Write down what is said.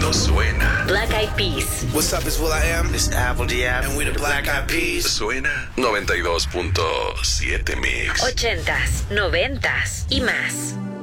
Suena. Black Eyed Peas. What's up, it's will.i.am. It's Apple D.App. And we the Black Eyed Peas. Suena 92.7 Mix. 80s, 90s y más.